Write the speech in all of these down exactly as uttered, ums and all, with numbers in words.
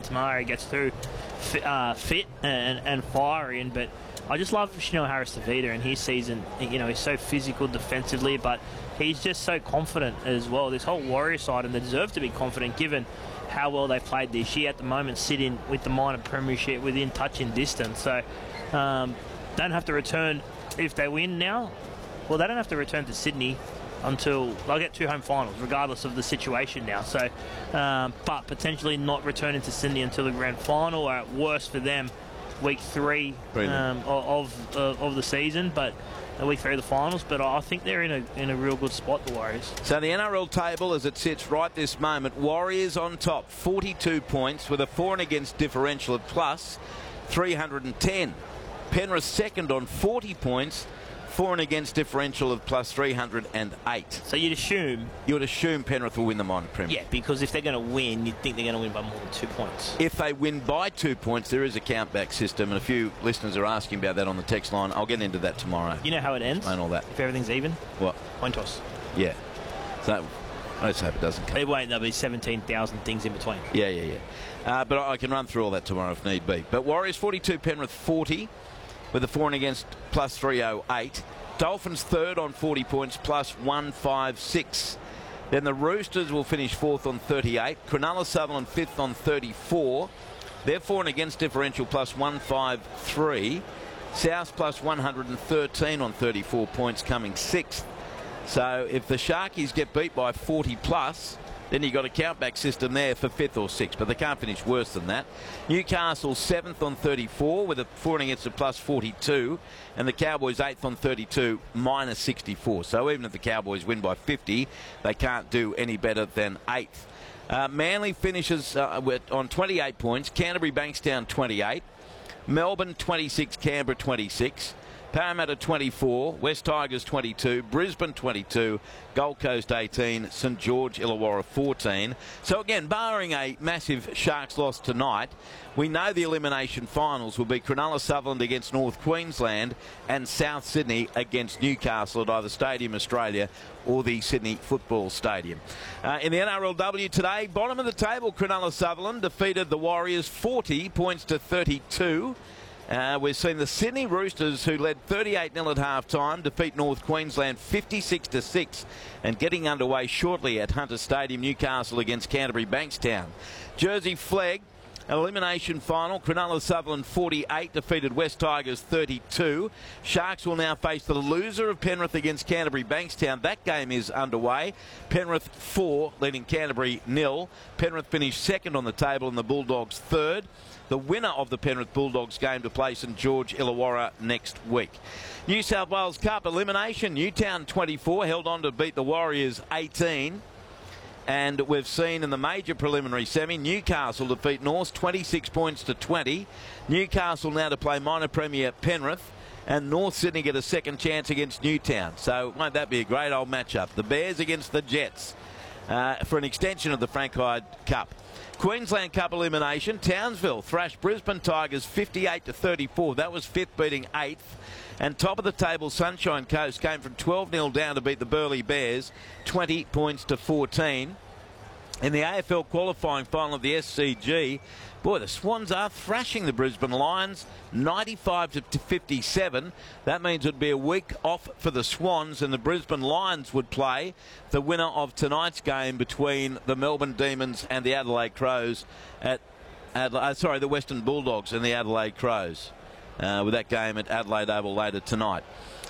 Murray gets through fit, uh, fit and, and firing, but I just love Chanel Harris-Tavita in his season. You know, he's so physical defensively, but he's just so confident as well. This whole Warrior side, and they deserve to be confident given how well they've played this year. At the moment, sitting with the minor premiership within touching distance. So, um, don't have to return if they win now. Well, they don't have to return to Sydney until they'll get two home finals, regardless of the situation now. So, um, but potentially not returning to Sydney until the grand final, or at worst for them, week three um, of of, of the season. But uh, week three of the finals. But I think they're in a in a real good spot, the Warriors. So the N R L table as it sits right this moment: Warriors on top, forty-two points with a for and against differential of plus three hundred ten. Penrith second on forty points. For and against differential of plus three hundred eight. So you'd assume... You would assume Penrith will win the minor premiership. Yeah, because if they're going to win, you'd think they're going to win by more than two points. If they win by two points, there is a countback system, and a few listeners are asking about that on the text line. I'll get into that tomorrow. You know how it ends? And all that. If everything's even? What? Coin toss. Yeah. So let's hope it doesn't come. It won't. There'll be seventeen thousand things in between. Yeah, yeah, yeah. Uh, but I can run through all that tomorrow if need be. But Warriors forty-two, Penrith forty, with a for and against plus three oh eight. Dolphins third on forty points, plus one fifty-six. Then the Roosters will finish fourth on thirty-eight. Cronulla Sutherland fifth on thirty-four. They're for and against differential plus one fifty-three. South plus one hundred thirteen on thirty-four points, coming sixth. So if the Sharkies get beat by forty plus, then you've got a countback system there for fifth or sixth, but they can't finish worse than that. Newcastle seventh on thirty-four with a for and against a plus forty-two, and the Cowboys eighth on thirty-two, minus sixty-four. So even if the Cowboys win by fifty, they can't do any better than eighth. Uh, Manly finishes uh, with, on twenty-eight points. Canterbury Bankstown twenty-eight. Melbourne twenty-six, Canberra twenty-six. Parramatta twenty-four, West Tigers twenty-two, Brisbane twenty-two, Gold Coast eighteen, St George Illawarra fourteen. So again, barring a massive Sharks loss tonight, we know the elimination finals will be Cronulla Sutherland against North Queensland and South Sydney against Newcastle at either Stadium Australia or the Sydney Football Stadium. Uh, in the N R L W today, bottom of the table, Cronulla Sutherland defeated the Warriors forty points to thirty-two. Uh, we've seen the Sydney Roosters, who led thirty-eight nil at half-time, defeat North Queensland fifty-six to six, and getting underway shortly at Hunter Stadium, Newcastle against Canterbury Bankstown. Jersey Flegg, elimination final, Cronulla Sutherland forty-eight, defeated West Tigers thirty-two. Sharks will now face the loser of Penrith against Canterbury Bankstown. That game is underway. Penrith four, leading Canterbury nil. Penrith finished second on the table and the Bulldogs third. The winner of the Penrith Bulldogs game to play St George Illawarra next week. New South Wales Cup elimination, Newtown twenty-four held on to beat the Warriors eighteen. And we've seen in the major preliminary semi, Newcastle defeat North twenty-six points to twenty. Newcastle now to play minor premier Penrith, and North Sydney get a second chance against Newtown. So won't that be a great old matchup? The Bears against the Jets uh, for an extension of the Frank Hyde Cup. Queensland Cup elimination, Townsville thrashed Brisbane Tigers fifty-eight to thirty-four. That was fifth beating eighth. And top of the table, Sunshine Coast came from twelve nil down to beat the Burleigh Bears twenty points to fourteen. In the A F L qualifying final of the S C G, boy, the Swans are thrashing the Brisbane Lions ninety-five to fifty-seven. That means it would be a week off for the Swans, and the Brisbane Lions would play the winner of tonight's game between the Melbourne Demons and the Adelaide Crows at Adela- uh, sorry, the Western Bulldogs and the Adelaide Crows, uh, with that game at Adelaide Oval later tonight.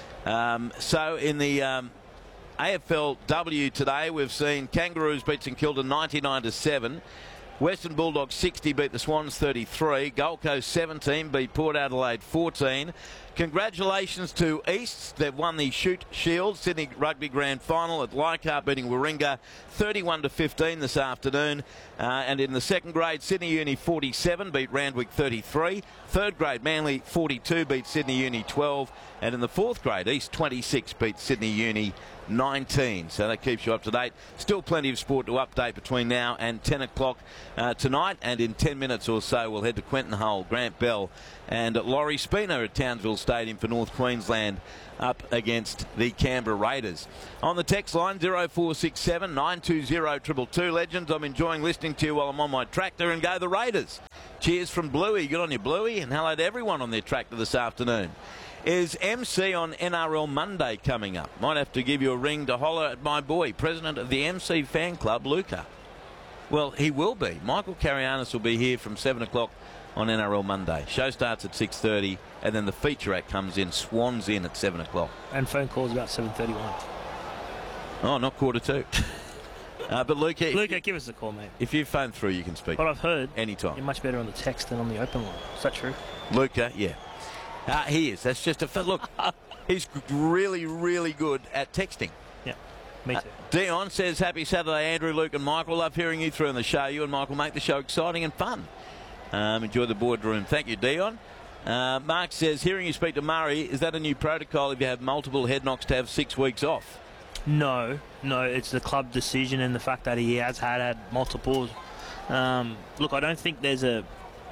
Um, so in the um, A F L W today, we've seen Kangaroos beat St Kilda ninety-nine to seven. Western Bulldogs sixty beat the Swans thirty-three. Gold Coast seventeen beat Port Adelaide fourteen. Congratulations to Easts. They've won the Shute Shield Sydney Rugby Grand Final at Leichhardt, beating Warringah thirty-one to fifteen this afternoon. Uh, and in the second grade, Sydney Uni forty-seven beat Randwick thirty-three. Third grade, Manly forty-two beat Sydney Uni twelve. And in the fourth grade, East twenty-six beat Sydney Uni nineteen. So that keeps you up to date. Still plenty of sport to update between now and ten o'clock uh, tonight. And in ten minutes or so, we'll head to Quentin Hull, Grant Bell and Laurie Spina at Townsville Stadium for North Queensland up against the Canberra Raiders. On the text line, zero four six seven, nine two zero, two two two. Legends, I'm enjoying listening to you while I'm on my tractor, and go the Raiders. Cheers from Bluey. Good on you, Bluey, and hello to everyone on their tractor this afternoon. Is M C on N R L Monday coming up? Might have to give you a ring to holler at my boy, president of the M C fan club, Luca. Well, he will be. Michael Carianis will be here from seven o'clock on N R L Monday. Show starts at six thirty, and then the feature act comes in, swans in at seven o'clock. And phone calls about seven thirty-one. Oh, not quarter two. uh, but Luca, Luca, give us a call, mate. If you phone through, you can speak. What I've heard, anytime. You're much better on the text than on the open line. Is that true? Luca, yeah. Uh, he is. That's just a... Look, he's really, really good at texting. Yeah, me too. Uh, Dion says, happy Saturday, Andrew, Luke and Michael. Love hearing you through on the show. You and Michael make the show exciting and fun. Um, enjoy the boardroom. Thank you, Dion. Uh, Mark says, hearing you speak to Murray, is that a new protocol if you have multiple head knocks to have six weeks off? No, no, it's the club decision and the fact that he has had, had multiples. Um, look, I don't think there's a...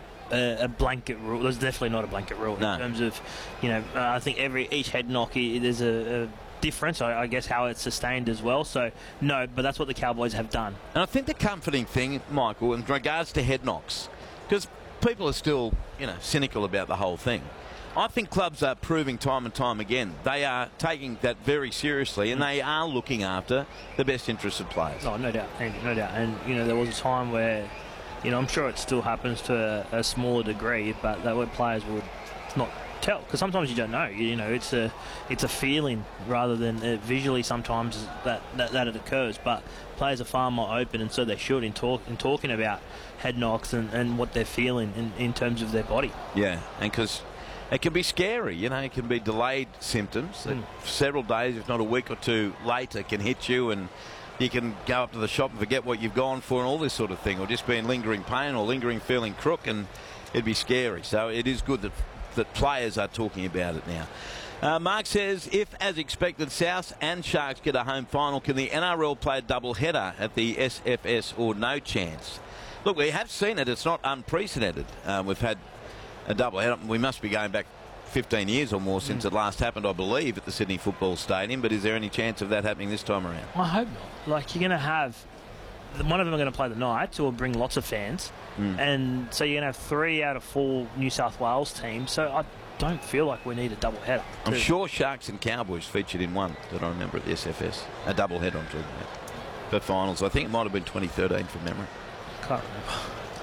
A, a blanket rule. There's definitely not a blanket rule no. in terms of, you know, uh, I think every each head knock there's a, a difference, I, I guess, how it's sustained as well. So, no, but that's what the Cowboys have done. And I think the comforting thing, Michael, in regards to head knocks, because people are still, you know, cynical about the whole thing. I think clubs are proving time and time again they are taking that very seriously, and they are looking after the best interests of players. Oh, no doubt, Andy, no doubt. And, you know, there was a time where, you know, I'm sure it still happens to a, a smaller degree, but that where players would not tell, because sometimes you don't know. You, you know, it's a it's a feeling rather than uh, visually. Sometimes that, that that it occurs, but players are far more open, and so they should in talk in talking about head knocks and, and what they're feeling in, in terms of their body. Yeah, and because it can be scary, you know, it can be delayed symptoms. Mm. Several days, if not a week or two later, can hit you, and you can go up to the shop and forget what you've gone for and all this sort of thing, or just be in lingering pain or lingering feeling crook, and it'd be scary. So it is good that, that players are talking about it now. Uh, Mark says, if, as expected, South and Sharks get a home final, can the N R L play a double header at the S F S or no chance? Look, we have seen it. It's not unprecedented. Um, we've had a double header. We must be going back fifteen years or more since mm. it last happened, I believe, at the Sydney Football Stadium. But is there any chance of that happening this time around? I hope not. Like, you're going to have... One of them are going to play the Knights, who will bring lots of fans. Mm. And so you're going to have three out of four New South Wales teams. So I don't feel like we need a double header. I'm sure Sharks and Cowboys featured in one that I remember at the S F S. A double header, I'm talking about. For finals. I think it might have been twenty thirteen from memory. Can't remember.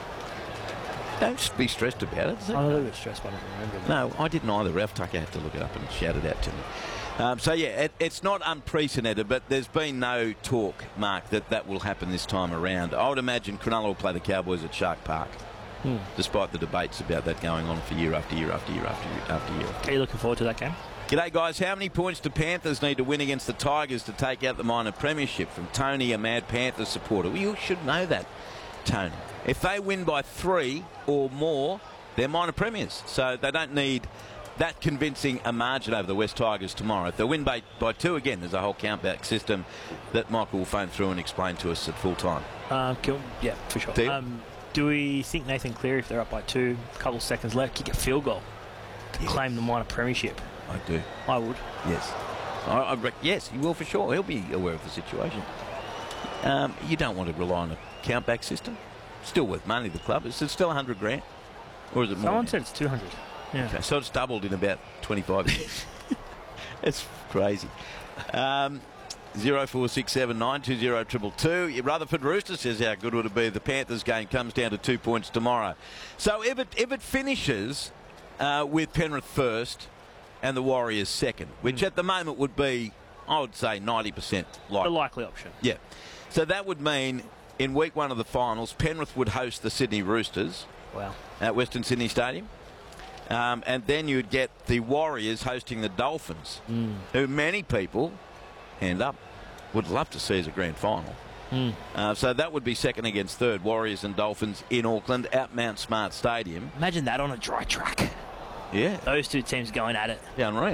Don't be stressed about it. I'm a little bit stressed, but I don't remember. No, I didn't either. Ralph Tucker had to look it up and shout it out to me. Um, so, yeah, it, it's not unprecedented, but there's been no talk, Mark, that that will happen this time around. I would imagine Cronulla will play the Cowboys at Shark Park, hmm. despite the debates about that going on for year after year after year after year after year. Are you looking forward to that game? G'day, guys. How many points do Panthers need to win against the Tigers to take out the minor premiership? From Tony, a Mad Panthers supporter. Well, you should know that, Tony. If they win by three or more, they're minor premiers. So they don't need that convincing a margin over the West Tigers tomorrow. If they win by, by two, again, there's a whole countback system that Michael will phone through and explain to us at full time. Uh, yeah, for sure. Um, do we think Nathan Cleary, if they're up by two, a couple of seconds left, kick a field goal to yes. claim the minor premiership? I do. I would. Yes. I, I rec- yes, he will for sure. He'll be aware of the situation. Um, you don't want to rely on a countback system. Still worth money, the club. Is it still one hundred grand? Or is it more? Someone said it's two hundred. Yeah. Okay, so it's doubled in about twenty-five years. It's crazy. Um, zero four six seven nine two zero two two. Your Rutherford Rooster says how good would it be if the Panthers game comes down to two points tomorrow. So if it, if it finishes uh, with Penrith first and the Warriors second, which mm. at the moment would be, I would say, ninety percent likely. The likely option. Yeah. So that would mean in week one of the finals, Penrith would host the Sydney Roosters. Wow. At Western Sydney Stadium. Um, and then you'd get the Warriors hosting the Dolphins, mm. who many people, hand up, would love to see as a grand final. Mm. Uh, so that would be second against third, Warriors and Dolphins in Auckland at Mount Smart Stadium. Imagine that on a dry track. Yeah. Those two teams going at it. Yeah, unreal.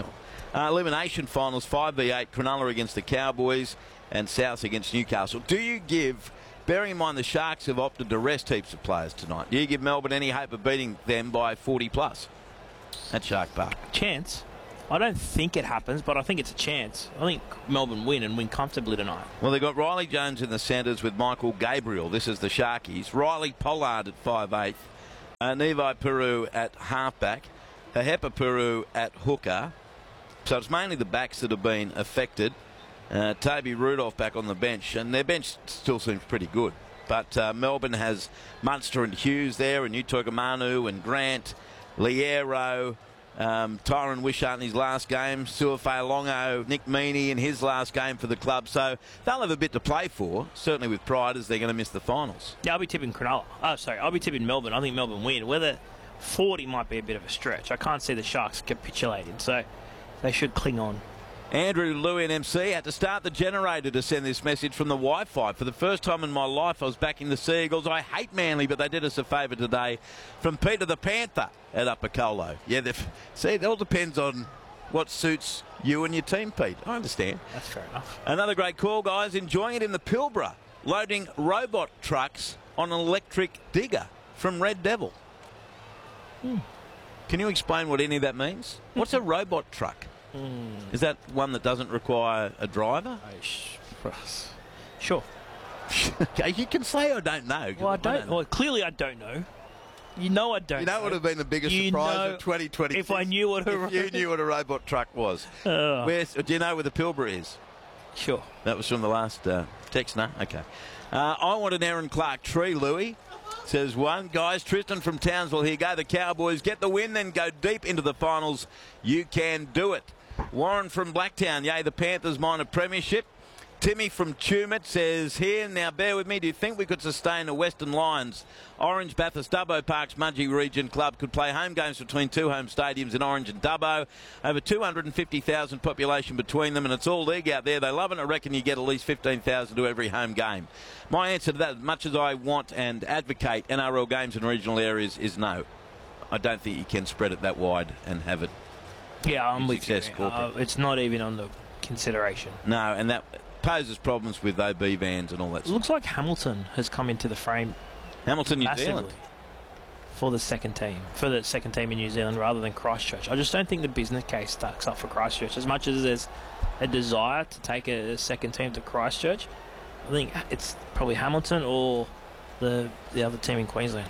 Uh, elimination finals, five v eight, Cronulla against the Cowboys and South against Newcastle. Do you give, bearing in mind the Sharks have opted to rest heaps of players tonight, do you give Melbourne any hope of beating them by forty plus at Shark Park? Chance. I don't think it happens, but I think it's a chance. I think Melbourne win and win comfortably tonight. Well, they've got Riley Jones in the centres with Michael Gabriel. This is the Sharkies. Riley Pollard at five eight. Uh, Nevi Peru at halfback. Hepa Peru at hooker. So it's mainly the backs that have been affected. Uh, Toby Rudolph back on the bench, and their bench still seems pretty good. But uh, Melbourne has Munster and Hughes there, and Utoikamanu and Grant, Liero, um, Tyron Wishart in his last game, Suafei Longo, Nick Meaney in his last game for the club. So they'll have a bit to play for, certainly with pride, as they're going to miss the finals. Yeah, I'll be tipping Cronulla. Oh, sorry, I'll be tipping Melbourne. I think Melbourne win. Whether forty might be a bit of a stretch. I can't see the Sharks capitulating, so they should cling on. Andrew Louie and M C had to start the generator to send this message from the Wi-Fi. For the first time in my life, I was backing the Seagulls. I hate Manly, but they did us a favour today. From Peter the Panther at Upper Colo. Yeah, see, it all depends on what suits you and your team, Pete. I understand. That's fair enough. Another great call, guys. Enjoying it in the Pilbara. Loading robot trucks on an electric digger from Red Devil. Hmm. Can you explain what any of that means? What's a robot truck? Mm. Is that one that doesn't require a driver? Oh, sh- sure. Okay, you can say I don't know. Well, I don't. I don't know. Well, clearly I don't know. You know I don't. You know what would have been the biggest you surprise know, of twenty twenty? If I knew what a if you knew what a robot truck was. Uh, Where's, do you know where the Pilbara is? Sure. That was from the last uh, text, no? Okay. Uh, I want an Aaron Clark tree, Louis. Says one. Guys, Tristan from Townsville, here go the Cowboys. Get the win, then go deep into the finals. You can do it. Warren from Blacktown, yay, the Panthers mine a premiership. Timmy from Tumut says here, now bear with me, do you think we could sustain the Western Lions? Orange, Bathurst, Dubbo Parks, Mudgee Region Club could play home games between two home stadiums in Orange and Dubbo. Over two hundred fifty thousand population between them, and it's all league out there. They love it. I reckon you get at least fifteen thousand to every home game. My answer to that, as much as I want and advocate N R L games in regional areas, is no. I don't think you can spread it that wide and have it. Yeah, I'm with you. Success Uh, it's not even on the consideration. No, and that poses problems with O B vans and all that It stuff. looks like Hamilton has come into the frame Hamilton, New massively Zealand. for the second team, for the second team in New Zealand rather than Christchurch. I just don't think the business case stacks up for Christchurch. As much as there's a desire to take a, a second team to Christchurch, I think it's probably Hamilton or the the other team in Queensland.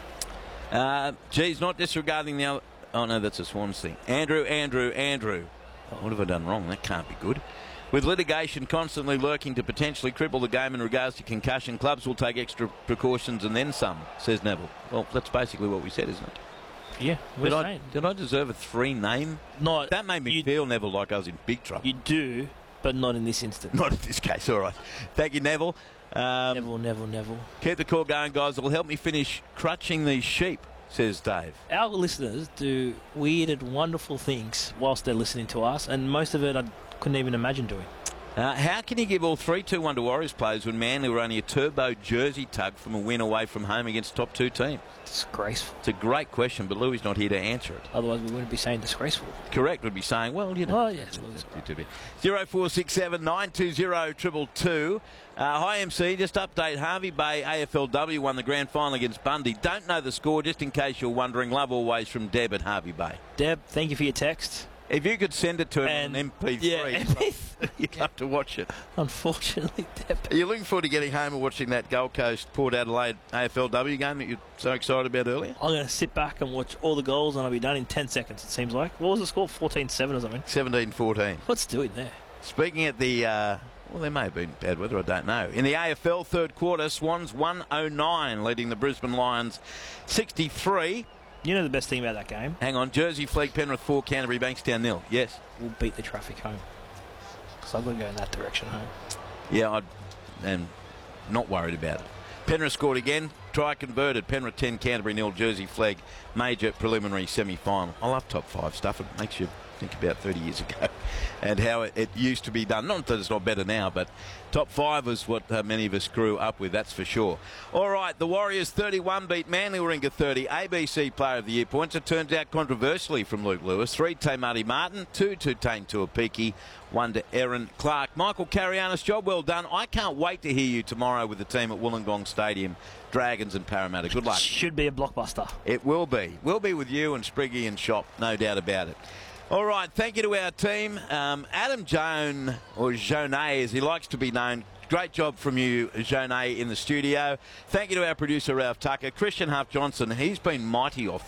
Uh, geez, not disregarding the other... Oh, no, that's a Swans thing. Andrew, Andrew, Andrew. Oh, what have I done wrong? That can't be good. With litigation constantly lurking to potentially cripple the game in regards to concussion, clubs will take extra precautions and then some, says Neville. Well, that's basically what we said, isn't it? Yeah, we're Did I, saying. did I deserve a three name? Not, That made me you, feel, Neville, like I was in big trouble. You do, but not in this instance. Not in this case, all right. Thank you, Neville. Um, Neville, Neville, Neville. Keep the call going, guys. It will help me finish crutching these sheep, says Dave. Our listeners do weird and wonderful things whilst they're listening to us, and most of it I couldn't even imagine doing. Uh, how can you give all three two one to Warriors players when Manly were only a turbo jersey tug from a win away from home against top two team? Disgraceful. It's a great question, but Louis not here to answer it. Otherwise, we wouldn't be saying disgraceful. Correct would be saying, well, you know. Oh, yes. zero four six seven nine two zero two two two. Uh, hi, M C. Just update. Harvey Bay A F L W won the grand final against Bundy. Don't know the score, just in case you're wondering. Love always from Deb at Harvey Bay. Deb, thank you for your text. If you could send it to him And, on M P three, yeah, M P three. you'd love to watch it. Unfortunately, Deb. Are you looking forward to getting home and watching that Gold Coast Port Adelaide A F L W game that you're so excited about earlier? I'm going to sit back and watch all the goals, and I'll be done in ten seconds, it seems like. What was the score? fourteen seven or something? seventeen fourteen. What's doing there? Speaking at the, uh, well, there may have been bad weather, I don't know. In the A F L third quarter, Swans one oh nine, leading the Brisbane Lions sixty-three. You know the best thing about that game? Hang on, Jersey Flegg, Penrith four, Canterbury Bankstown nil. Yes. We'll beat the traffic home. So I'm going to go in that direction home. Yeah, I am not worried about it. Penrith scored again, try converted. Penrith ten, Canterbury nil, Jersey Flegg, major preliminary semi-final. I love top five stuff. It makes you think about thirty years ago. and how it, it used to be done. Not that it's not better now, but top five was what uh, many of us grew up with, that's for sure. All right, the Warriors thirty-one beat Manly Warringah thirty. A B C Player of the Year points. It turns out controversially from Luke Lewis. Three to Marty Martin, two to Tane Tuapiki, one to Erin Clark. Michael Carianis, job well done. I can't wait to hear you tomorrow with the team at Wollongong Stadium, Dragons and Parramatta. Good luck. Should be a blockbuster. It will be. We'll be with you and Spriggy and Shop, no doubt about it. All right, thank you to our team. Um, Adam Joan, or Jonet as he likes to be known. Great job from you, Jonet, in the studio. Thank you to our producer, Ralph Tucker. Christian Huff Johnson, he's been mighty off